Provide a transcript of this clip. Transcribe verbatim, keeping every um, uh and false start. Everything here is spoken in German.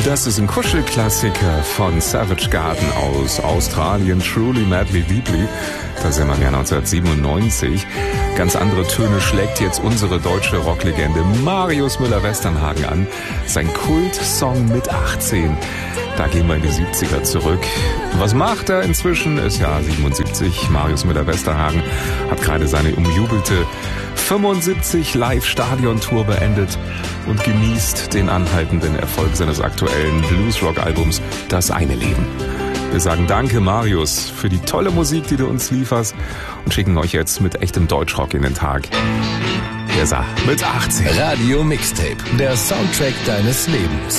Das ist ein Kuschelklassiker von Savage Garden aus Australien, Truly Madly Deeply. Da sind wir im Jahr neunzehnhundertsiebenundneunzig. Ganz andere Töne schlägt jetzt unsere deutsche Rocklegende Marius Müller-Westernhagen an. Sein Kultsong mit achtzehn. Da gehen wir in die siebziger zurück. Was macht er inzwischen? Ist ja siebenundsiebzig. Marius Müller-Westernhagen hat gerade seine umjubelte fünfundsiebzig Live-Stadion-Tour beendet und genießt den anhaltenden Erfolg seines aktuellen Bluesrock-Albums Das eine Leben. Wir sagen danke, Marius, für die tolle Musik, die du uns lieferst und schicken euch jetzt mit echtem Deutschrock in den Tag. Hier ist er mit achtzehn. Radio Mixtape, der Soundtrack deines Lebens.